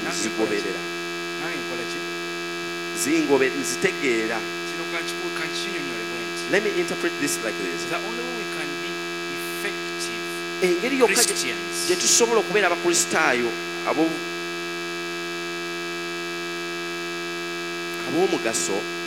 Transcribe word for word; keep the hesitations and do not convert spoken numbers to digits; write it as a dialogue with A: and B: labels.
A: nzigoberera
B: nange nkola ki
A: zingobe nzitegeera.
B: kino kankinyonyole bwenti.
A: Let me interpret this like this.
B: The only way we can be effective
A: Engeri yokka
B: Christians
A: gye tusobola okubeera abakristaayo abo ab'omugaso